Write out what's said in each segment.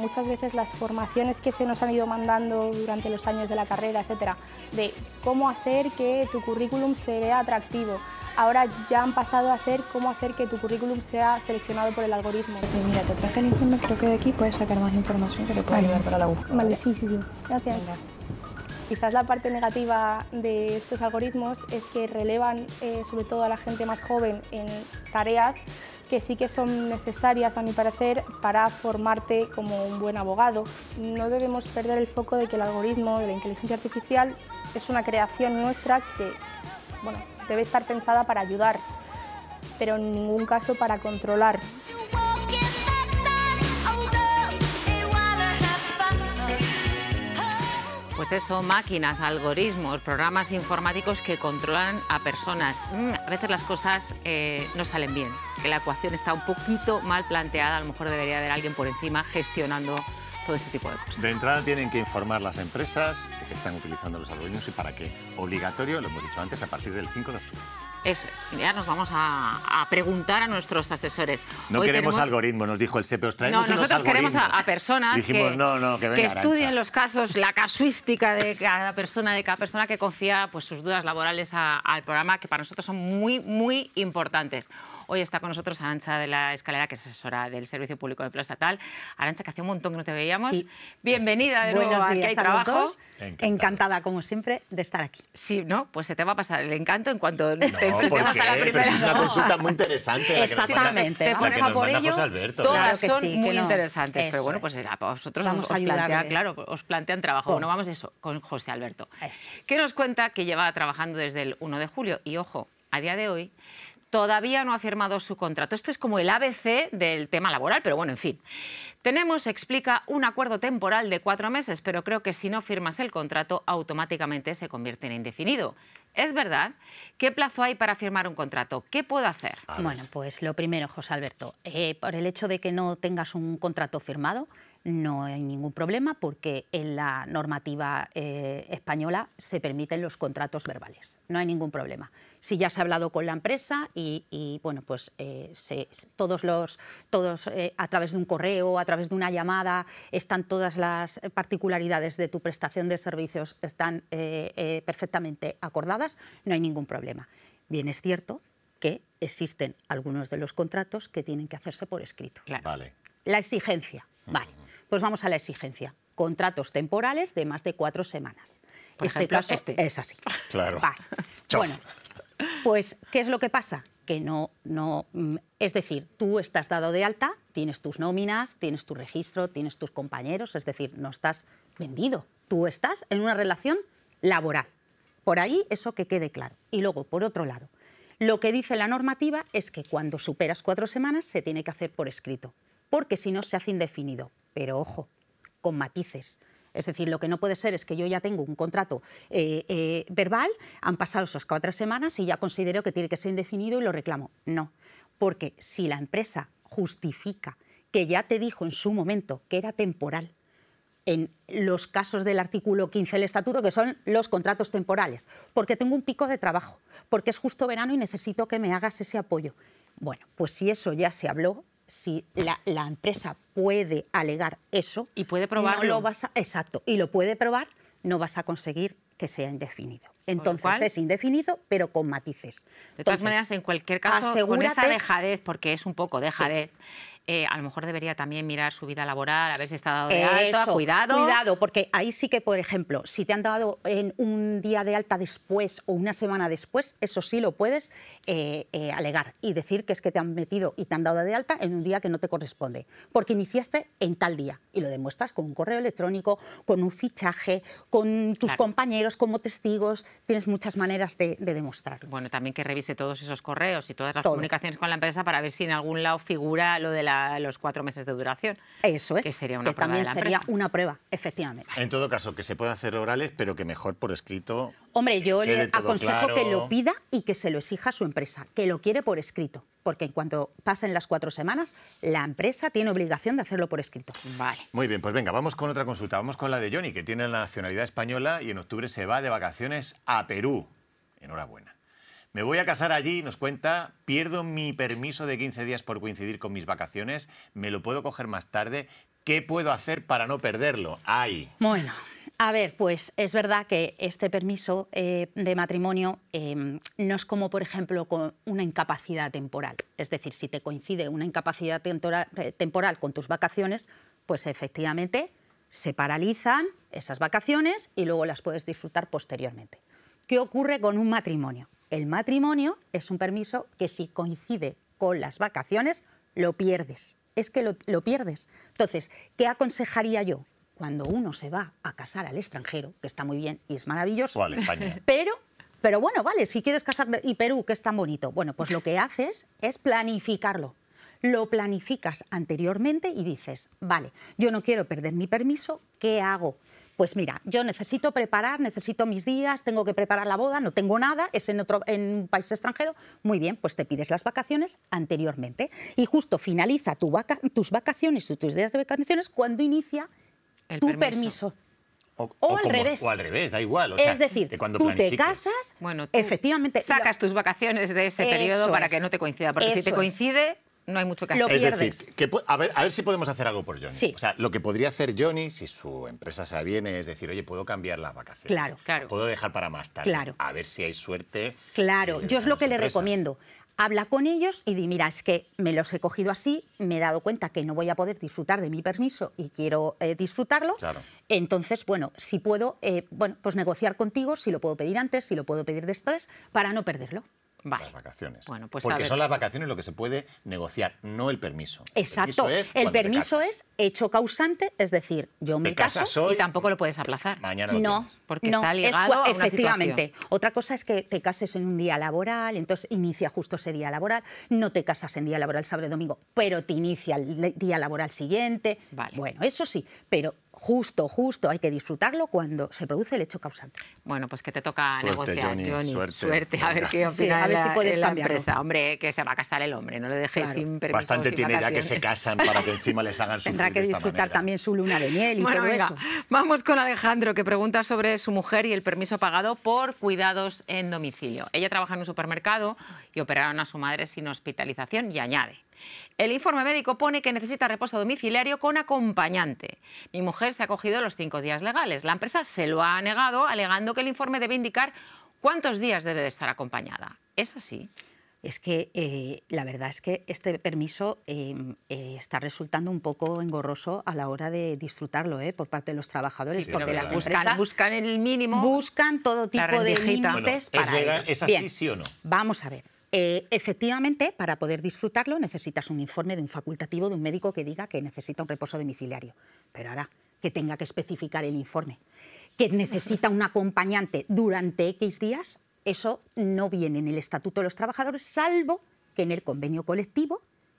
muchas veces las formaciones que se nos han ido mandando durante los años de la carrera, etcétera, de cómo hacer que tu currículum se vea atractivo, ahora ya han pasado a ser cómo hacer que tu currículum sea seleccionado por el algoritmo. Mira, te traje el informe, creo que de aquí puedes sacar más información que te pueda ayudar para la búsqueda. Vale, sí, gracias. Venga. Quizás la parte negativa de estos algoritmos es que relevan sobre todo a la gente más joven en tareas que sí que son necesarias, a mi parecer, para formarte como un buen abogado. No debemos perder el foco de que el algoritmo de la inteligencia artificial es una creación nuestra que, bueno, debe estar pensada para ayudar, pero en ningún caso para controlar. Pues eso, máquinas, algoritmos, programas informáticos que controlan a personas. A veces las cosas no salen bien, que la ecuación está un poquito mal planteada, a lo mejor debería haber alguien por encima gestionando todo este tipo de cosas. De entrada tienen que informar las empresas de que están utilizando los algoritmos y para qué. Obligatorio, lo hemos dicho antes, a partir del 5 de octubre. Eso es. Ya nos vamos a preguntar a nuestros asesores. No Hoy queremos tenemos... algoritmos, nos dijo el SEPE, os traemos unos nosotros algoritmos. queremos a personas Dijimos, que venga, estudien Arantxa. los casos, la casuística de cada persona que confía pues, sus dudas laborales al programa, que para nosotros son muy, muy importantes. Hoy está con nosotros Arantxa de la Escalera, que es asesora del Servicio Público de Empleo Estatal. Arantxa, que hace un montón que no te veíamos. Sí. Bienvenida de nuevo a Aquí hay trabajo. Dos. Encantada, como siempre, de estar aquí. Sí, ¿no? Pues se te va a pasar el encanto en cuanto te enfrentemos ¿por a la qué? primera. Pero si es una consulta muy interesante. Exactamente. La que nos manda José Alberto. Todas Claro que son sí, muy que no. interesantes. Eso Pero bueno, es. pues a vosotros Vamos a ayudarles. os plantean trabajo. Bueno, vamos a eso, con José Alberto. Eso es. Que nos cuenta que lleva trabajando desde el 1 de julio. Y ojo, a día de hoy todavía no ha firmado su contrato. Este es como el ABC del tema laboral, pero bueno, en fin. Tenemos, explica, un acuerdo temporal de 4 meses, pero creo que si no firmas el contrato, automáticamente se convierte en indefinido. ¿Es verdad? ¿Qué plazo hay para firmar un contrato? ¿Qué puedo hacer? Bueno, pues lo primero, José Alberto, por el hecho de que no tengas un contrato firmado, no hay ningún problema porque en la normativa española se permiten los contratos verbales. No hay ningún problema. Si ya se ha hablado con la empresa y bueno, pues todos a través de un correo, a través de una llamada, están todas las particularidades de tu prestación de servicios están perfectamente acordadas, no hay ningún problema. Bien, es cierto que existen algunos de los contratos que tienen que hacerse por escrito. Claro. Vale. La exigencia. Vale, pues vamos a la exigencia. Contratos temporales de más de 4 semanas. Por Este ejemplo, caso es así. Claro. Vale. Chof. Bueno, pues, ¿qué es lo que pasa? Que es decir, tú estás dado de alta, tienes tus nóminas, tienes tu registro, tienes tus compañeros, es decir, no estás vendido. Tú estás en una relación laboral. Por ahí eso que quede claro. Y luego, por otro lado, lo que dice la normativa es que cuando superas 4 semanas se tiene que hacer por escrito, porque si no se hace indefinido. Pero ojo, con matices. Es decir, lo que no puede ser es que yo ya tengo un contrato verbal, han pasado esas 4 semanas y ya considero que tiene que ser indefinido y lo reclamo. No, porque si la empresa justifica que ya te dijo en su momento que era temporal, en los casos del artículo 15 del Estatuto, que son los contratos temporales, porque tengo un pico de trabajo, porque es justo verano y necesito que me hagas ese apoyo. Bueno, pues si eso ya se habló, si la empresa puede alegar eso... Y puede probarlo. Exacto, y lo puede probar, no vas a conseguir que sea indefinido. Entonces es indefinido, pero con matices. De todas maneras, en cualquier caso, con esa dejadez, porque es un poco dejadez, a lo mejor debería también mirar su vida laboral, a ver si está dado de alta, cuidado. Cuidado, porque ahí sí que, por ejemplo, si te han dado en un día de alta después o una semana después, eso sí lo puedes alegar y decir que es que te han metido y te han dado de alta en un día que no te corresponde, porque iniciaste en tal día y lo demuestras con un correo electrónico, con un fichaje, con tus compañeros como testigos, tienes muchas maneras de demostrarlo. Bueno, también que revise todos esos correos y todas las comunicaciones con la empresa para ver si en algún lado figura lo de los 4 meses de duración. Eso es. Que sería una que prueba también de la sería empresa. una prueba, efectivamente. En todo caso, que se puedan hacer orales, pero que mejor por escrito. Hombre, yo quede le todo aconsejo claro. que lo pida y que se lo exija a su empresa, que lo quiere por escrito, porque en cuanto pasen las 4 semanas, la empresa tiene obligación de hacerlo por escrito. Vale. Muy bien, pues venga, vamos con otra consulta. Vamos con la de Johnny, que tiene la nacionalidad española y en octubre se va de vacaciones a Perú. Enhorabuena. Me voy a casar allí, nos cuenta, pierdo mi permiso de 15 días por coincidir con mis vacaciones, me lo puedo coger más tarde. ¿Qué puedo hacer para no perderlo? ¡Ay! Bueno, a ver, pues es verdad que este permiso de matrimonio no es como, por ejemplo, con una incapacidad temporal. Es decir, si te coincide una incapacidad temporal con tus vacaciones, pues efectivamente se paralizan esas vacaciones y luego las puedes disfrutar posteriormente. ¿Qué ocurre con un matrimonio? El matrimonio es un permiso que si coincide con las vacaciones, lo pierdes. Es que lo pierdes. Entonces, ¿qué aconsejaría yo? Cuando uno se va a casar al extranjero, que está muy bien y es maravilloso, O a España. pero bueno, vale, si quieres casarte, y Perú, que es tan bonito, bueno, pues lo que haces es planificarlo. Lo planificas anteriormente y dices, vale, yo no quiero perder mi permiso, ¿qué hago? Pues mira, yo necesito mis días, tengo que preparar la boda, no tengo nada, es en un país extranjero. Muy bien, pues te pides las vacaciones anteriormente y justo finaliza tus vacaciones y tus días de vacaciones cuando inicia tu permiso. O al revés. O al revés, da igual. O sea, es decir, que cuando tú planifiques. te casas, Bueno, tú efectivamente sacas tus vacaciones de ese periodo para que no te coincida, porque si te coincide, no hay mucho que hacer. Lo Es pierdes. decir, que, a ver si podemos hacer algo por Johnny. Sí. O sea, lo que podría hacer Johnny, si su empresa se la viene, es decir, oye, puedo cambiar las vacaciones. Claro. Claro. Puedo dejar para más tarde. Claro. A ver si hay suerte. Claro, yo es lo que le recomiendo. Habla con ellos y di, mira, es que me los he cogido así, me he dado cuenta que no voy a poder disfrutar de mi permiso y quiero disfrutarlo. Claro. Entonces, bueno, si puedo, pues negociar contigo, si lo puedo pedir antes, si lo puedo pedir después, para no perderlo. Vale. Las vacaciones. Bueno, pues a Porque ver. son las vacaciones lo que se puede negociar, no el permiso. Exacto. El permiso es hecho causante, es decir, yo me Te caso. casas hoy, Y tampoco lo puedes aplazar. mañana lo No, tienes. Porque no, está es ligado a una efectivamente. situación. Otra cosa es que te cases en un día laboral, entonces inicia justo ese día laboral. No te casas en día laboral sábado y domingo, pero te inicia el día laboral siguiente. Vale. Bueno, eso sí, pero justo hay que disfrutarlo cuando se produce el hecho causante. Bueno, pues que te toca Suerte, negociar, Johnny, suerte. A ver Venga. qué Sí, opina a ver si puedes la cambiarlo. empresa. Hombre, que se va a casar el hombre, no le dejes Claro. sin permiso. Bastante sin tiene ya que vacaciones. se casan para que encima les hagan sufrir Tendrá que de esta disfrutar manera. también su luna de miel y Bueno, todo venga, eso. vamos con Alejandro, que pregunta sobre su mujer y el permiso pagado por cuidados en domicilio. Ella trabaja en un supermercado y operaron a su madre sin hospitalización y añade: el informe médico pone que necesita reposo domiciliario con acompañante. Mi mujer se ha cogido los 5 días legales. La empresa se lo ha negado, alegando que el informe debe indicar cuántos días debe de estar acompañada. ¿Es así? Es que la verdad es que este permiso está resultando un poco engorroso a la hora de disfrutarlo por parte de los trabajadores, Sí, porque la las verdad. empresas Buscan el mínimo. buscan todo la tipo de rendijita. límites Bueno, para ¿es legal? ello. ¿Es así, Bien, sí o no? Vamos a ver. Efectivamente, para poder disfrutarlo necesitas un informe de un facultativo de un médico que diga que necesita un reposo domiciliario. Pero ahora, que tenga que especificar el informe, que necesita un acompañante durante X días, eso no viene en el Estatuto de los Trabajadores, salvo que en el convenio colectivo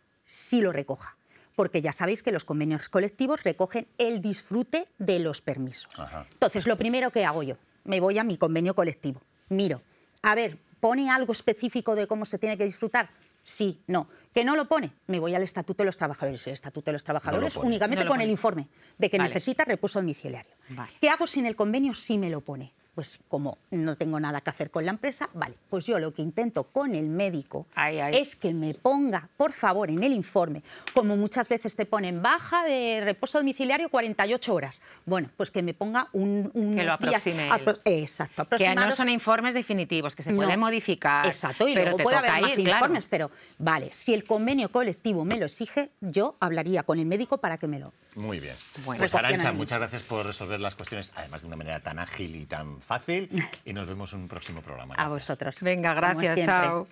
sí lo recoja. Porque ya sabéis que los convenios colectivos recogen el disfrute de los permisos. Ajá. Entonces, lo primero que hago yo, me voy a mi convenio colectivo, miro, a ver, ¿pone algo específico de cómo se tiene que disfrutar? Sí, no. ¿Que no lo pone? Me voy al Estatuto de los Trabajadores. El Estatuto de los Trabajadores pone. únicamente No lo con pone. el informe de que Vale. necesita reposo domiciliario. Vale. ¿Qué hago si en el convenio sí me lo pone? Pues como no tengo nada que hacer con la empresa, vale, pues yo lo que intento con el médico Ay. es que me ponga, por favor, en el informe, como muchas veces te ponen baja de reposo domiciliario 48 horas. Bueno, pues que me ponga unos Que lo días aproxime él. exacto, Que no aproximados. son informes definitivos, que se No. pueden modificar. Exacto, y pero luego te puede toca haber más ir, claro. informes, pero vale, si el convenio colectivo me lo exige, yo hablaría con el médico para que me lo... Muy bien. Bueno. Pues Recogían Arantxa, ahí. muchas gracias por resolver las cuestiones, además de una manera tan ágil y tan fácil. Y nos vemos en un próximo programa. A Gracias. vosotros. Venga, Como gracias, siempre. chao.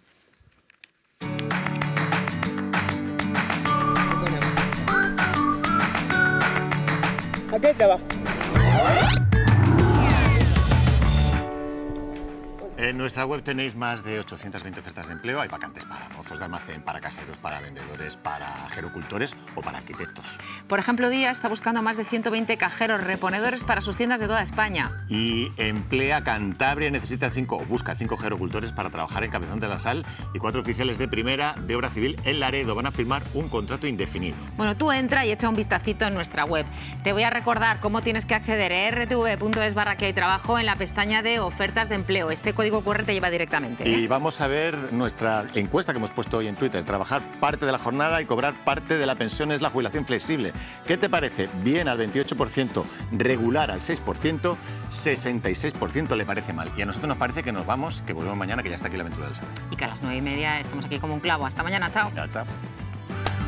Aquí hay trabajo. En nuestra web tenéis más de 820 ofertas de empleo. Hay vacantes para mozos de almacén, para cajeros, para vendedores, para gerocultores o para arquitectos. Por ejemplo, Día está buscando más de 120 cajeros reponedores para sus tiendas de toda España. Y Emplea Cantabria necesita busca 5 gerocultores para trabajar en Cabezón de la Sal y 4 oficiales de primera de obra civil en Laredo. Van a firmar un contrato indefinido. Bueno, tú entra y echa un vistacito en nuestra web. Te voy a recordar cómo tienes que acceder a rtv.es/que hay trabajo en la pestaña de ofertas de empleo. Este código QR te lleva directamente. Y vamos a ver nuestra encuesta que hemos puesto hoy en Twitter. Trabajar parte de la jornada y cobrar parte de la pensión es la jubilación flexible. ¿Qué te parece? Bien al 28%, regular al 6%, 66% le parece mal. Y a nosotros nos parece que nos vamos, que volvemos mañana, que ya está aquí la aventura del sábado. Y que a las 9:30 estamos aquí como un clavo. Hasta mañana, chao. Ya, chao.